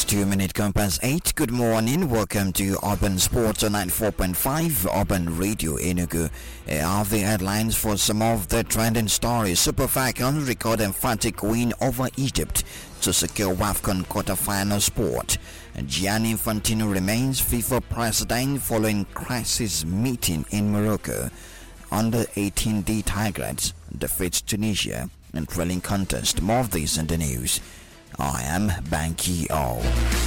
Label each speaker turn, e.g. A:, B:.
A: 2 minute compass 8. Good morning. Welcome to Urban Sports on 94.5 Urban Radio Enugu. Are the headlines for some of the trending stories. Super Falcons record emphatic win over Egypt to secure WAFCON quarterfinal spot. Gianni Infantino remains FIFA president following crisis meeting in Morocco. Under 18D Tigers defeats Tunisia in thrilling contest. More of this in the news. I am Banky O.